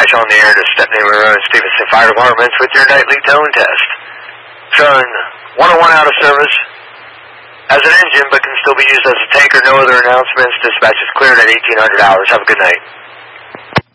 Dispatch on the air to Stepney Monroe and Stevenson Fire Departments with your nightly tone test. Showing 101 out of service as an engine, but can still be used as a tanker. No other announcements. Dispatch is cleared at 1800 hours. Have a good night.